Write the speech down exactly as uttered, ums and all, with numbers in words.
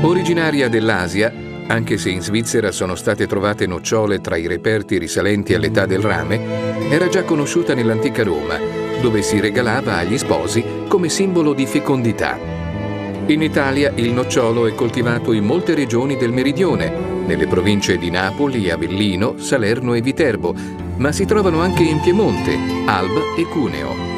Originaria dell'Asia, anche se in Svizzera sono state trovate nocciole tra i reperti risalenti all'età del rame, era già conosciuta nell'antica Roma, dove si regalava agli sposi come simbolo di fecondità. In Italia il nocciolo è coltivato in molte regioni del meridione, nelle province di Napoli, Avellino, Salerno e Viterbo, ma si trovano anche in Piemonte, Alba e Cuneo.